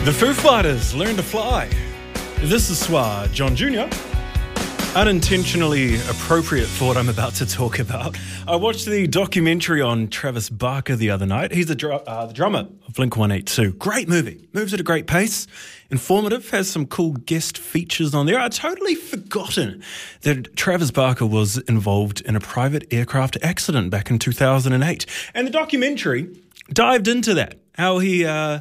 The Foo Fighters, Learn to Fly. This is Swa, John Jr. Unintentionally appropriate for what I'm about to talk about. I watched the documentary on Travis Barker the other night. He's the drummer of Blink-182. Great movie. Moves at a great pace. Informative. Has some cool guest features on there. I'd totally forgotten that Travis Barker was involved in a private aircraft accident back in 2008. And the documentary dived into that. How he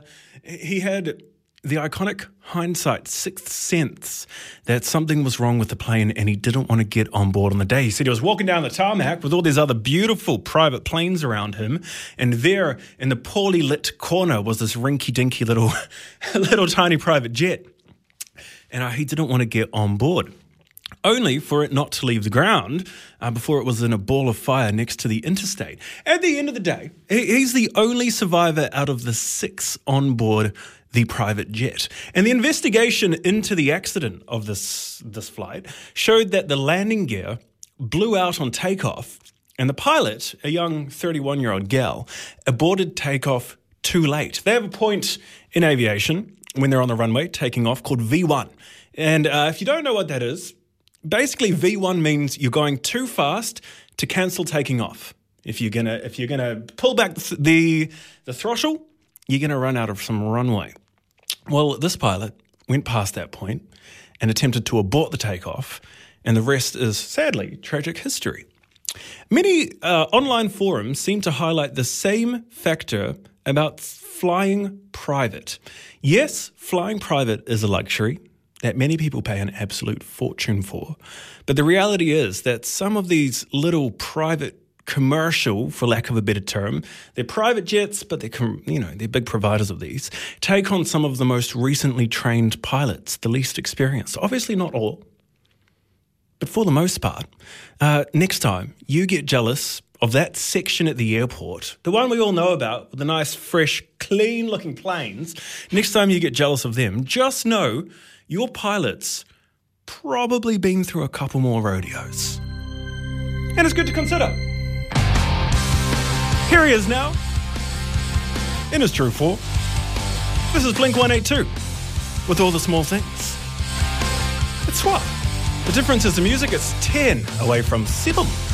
had the iconic hindsight, sixth sense, that something was wrong with the plane and he didn't want to get on board on the day. He said he was walking down the tarmac with all these other beautiful private planes around him, and there in the poorly lit corner was this rinky-dinky little tiny private jet. And he didn't want to get on board, only for it not to leave the ground before it was in a ball of fire next to the interstate. At the end of the day, he's the only survivor out of the 6 on board the private jet. And the investigation into the accident of this flight showed that the landing gear blew out on takeoff, and the pilot, a young 31-year-old gal, aborted takeoff too late. They have a point in aviation when they're on the runway taking off called V1. And if you don't know what that is, basically V1 means you're going too fast to cancel taking off. If you're gonna pull back the throttle, you're gonna run out of some runway. Well, this pilot went past that point and attempted to abort the takeoff, and the rest is, sadly, tragic history. Many online forums seem to highlight the same factor about flying private. Yes, flying private is a luxury that many people pay an absolute fortune for, but the reality is that some of these little private commercial, for lack of a better term, they're private jets, but they're big providers of these, take on some of the most recently trained pilots, the least experienced. Obviously not all, but for the most part. Next time you get jealous of that section at the airport, the one we all know about, with the nice, fresh, clean-looking planes, next time you get jealous of them, just know your pilot's probably been through a couple more rodeos. And it's good to consider. Here he is now, in his true form. This is Blink-182, with all the small things. It's what? The difference is the music. It's 10 away from 7.